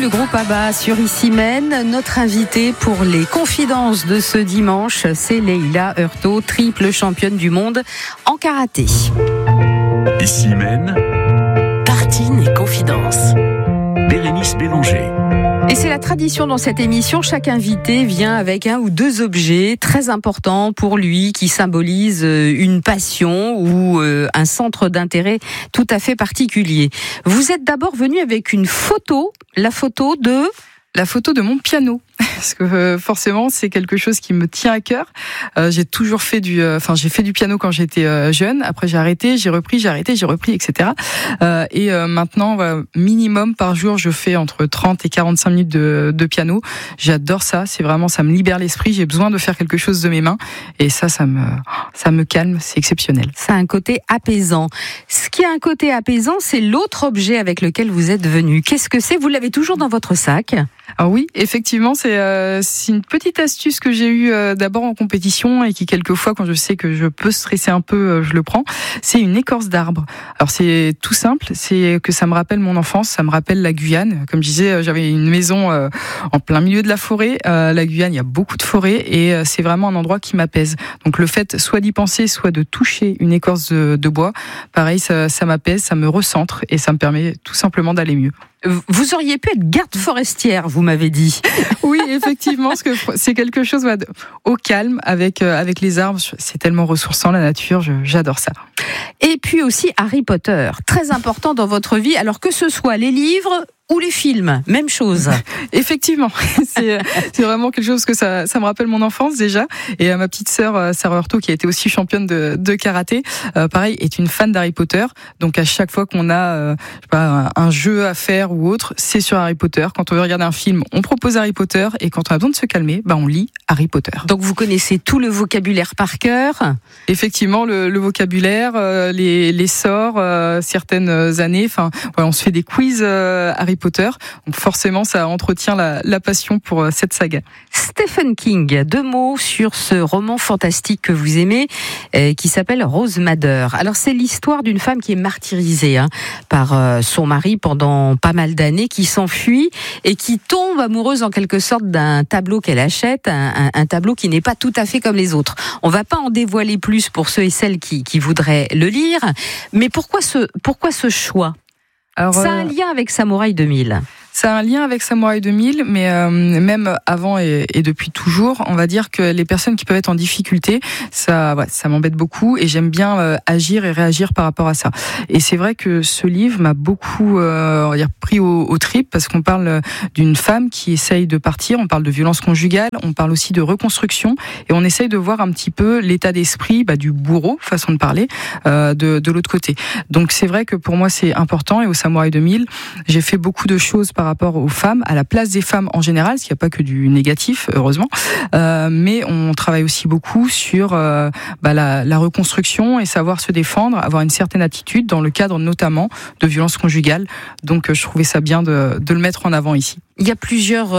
le groupe ABBA sur Ici Mène. Notre invitée pour les confidences de ce dimanche, c'est Leïla Hurtado, triple championne du monde en karaté. Ici Mène, Tartine et Confidences. Bérénice Bélanger. Et c'est la tradition dans cette émission, chaque invité vient avec un ou deux objets très importants pour lui qui symbolisent une passion ou un centre d'intérêt tout à fait particulier. Vous êtes d'abord venu avec une photo, la photo de mon piano. Parce que forcément, c'est quelque chose qui me tient à cœur. J'ai toujours fait j'ai fait du piano quand j'étais jeune. Après, j'ai arrêté, j'ai repris, etc. Et maintenant, minimum par jour, je fais entre 30 et 45 minutes de piano. J'adore ça. C'est vraiment, ça me libère l'esprit. J'ai besoin de faire quelque chose de mes mains. Et ça me calme. C'est exceptionnel. Ça a un côté apaisant. Ce qui a un côté apaisant, c'est l'autre objet avec lequel vous êtes venu. Qu'est-ce que c'est ? Vous l'avez toujours dans votre sac ? Ah oui, effectivement, c'est une petite astuce que j'ai eue d'abord en compétition et qui quelquefois, quand je sais que je peux stresser un peu, je le prends. C'est une écorce d'arbre. Alors c'est tout simple, c'est que ça me rappelle mon enfance, ça me rappelle la Guyane. Comme je disais, j'avais une maison en plein milieu de la forêt. La Guyane, il y a beaucoup de forêts et c'est vraiment un endroit qui m'apaise. Donc le fait soit d'y penser, soit de toucher une écorce de bois, pareil, ça m'apaise, ça me recentre et ça me permet tout simplement d'aller mieux. Vous auriez pu être garde forestière, vous m'avez dit. Oui, effectivement, parce que c'est quelque chose au calme avec les arbres. C'est tellement ressourçant, la nature, j'adore ça. Et puis aussi Harry Potter, très important dans votre vie, alors que ce soit les livres ou les films, même chose. Effectivement, c'est vraiment quelque chose que ça me rappelle mon enfance déjà. Et ma petite sœur, Sarah Hurtado, qui a été aussi championne de karaté, pareil, est une fan d'Harry Potter. Donc à chaque fois qu'on a un jeu à faire ou autre, c'est sur Harry Potter. Quand on veut regarder un film, on propose Harry Potter. Et quand on a besoin de se calmer, on lit Harry Potter. Donc vous connaissez tout le vocabulaire par cœur ? Effectivement, le vocabulaire, les sorts, certaines années. On se fait des quiz Harry Potter, donc forcément ça entretient la passion pour cette saga. Stephen King, 2 mots sur ce roman fantastique que vous aimez, qui s'appelle Rose Madder. Alors c'est l'histoire d'une femme qui est martyrisée par son mari pendant pas mal d'années, qui s'enfuit et qui tombe amoureuse en quelque sorte d'un tableau qu'elle achète, un tableau qui n'est pas tout à fait comme les autres. On va pas en dévoiler plus pour ceux et celles qui voudraient le lire, mais pourquoi ce choix ? Alors, ça a un lien avec Samouraï 2000. Ça a un lien avec Samouraï 2000, mais même avant et depuis toujours, on va dire que les personnes qui peuvent être en difficulté, ça m'embête beaucoup et j'aime bien agir et réagir par rapport à ça. Et c'est vrai que ce livre m'a beaucoup pris aux tripes parce qu'on parle d'une femme qui essaye de partir, on parle de violence conjugale, on parle aussi de reconstruction et on essaye de voir un petit peu l'état d'esprit du bourreau, façon de parler, de l'autre côté. Donc c'est vrai que pour moi c'est important et au Samouraï 2000, j'ai fait beaucoup de choses par rapport aux femmes, à la place des femmes en général, parce qu'il n'y a pas que du négatif, heureusement, mais on travaille aussi beaucoup sur la reconstruction et savoir se défendre, avoir une certaine attitude dans le cadre notamment de violences conjugales. Donc je trouvais ça bien de le mettre en avant ici. Il y a plusieurs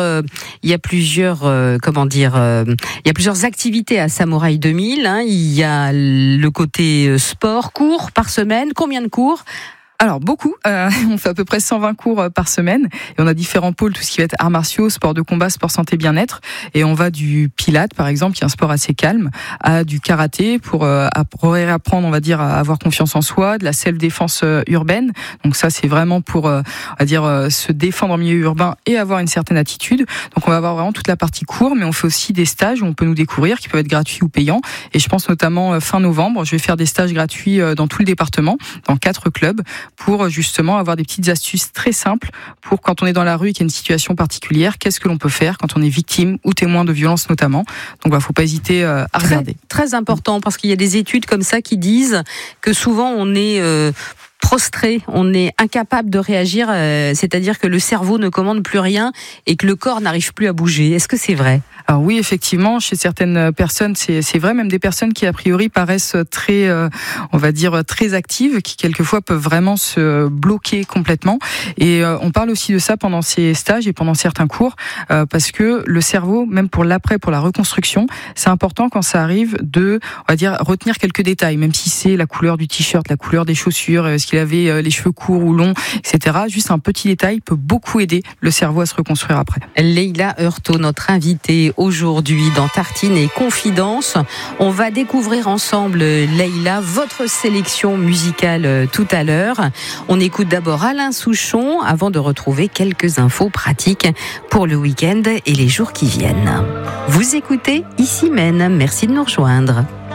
activités à Samouraï 2000. Il y a le côté sport, cours par semaine. Combien de cours ? Alors beaucoup, on fait à peu près 120 cours par semaine et on a différents pôles, tout ce qui va être arts martiaux, sport de combat, sport santé bien-être et on va du pilates par exemple, qui est un sport assez calme, à du karaté pour réapprendre, on va dire, à avoir confiance en soi, de la self-défense urbaine. Donc ça c'est vraiment pour se défendre en milieu urbain et avoir une certaine attitude. Donc on va avoir vraiment toute la partie cours, mais on fait aussi des stages où on peut nous découvrir qui peuvent être gratuits ou payants et je pense notamment fin novembre, je vais faire des stages gratuits dans tout le département, dans 4 clubs pour justement avoir des petites astuces très simples pour quand on est dans la rue et qu'il y a une situation particulière, qu'est-ce que l'on peut faire quand on est victime ou témoin de violence notamment. Donc faut pas hésiter à regarder. Très important parce qu'il y a des études comme ça qui disent que souvent on est prostré, on est incapable de réagir, c'est-à-dire que le cerveau ne commande plus rien et que le corps n'arrive plus à bouger. Est-ce que c'est vrai ? Alors oui, effectivement, chez certaines personnes, c'est vrai, même des personnes qui a priori paraissent très, très actives, qui quelquefois peuvent vraiment se bloquer complètement. Et on parle aussi de ça pendant ces stages et pendant certains cours, parce que le cerveau, même pour la reconstruction, c'est important quand ça arrive de, retenir quelques détails, même si c'est la couleur du t-shirt, la couleur des chaussures, ce qu'il avait les cheveux courts ou longs, etc. Juste un petit détail peut beaucoup aider le cerveau à se reconstruire après. Leïla Heurtaud, notre invitée aujourd'hui dans Tartine et Confidence. On va découvrir ensemble, Leïla, votre sélection musicale tout à l'heure. On écoute d'abord Alain Souchon avant de retrouver quelques infos pratiques pour le week-end et les jours qui viennent. Vous écoutez Ici Mène, merci de nous rejoindre.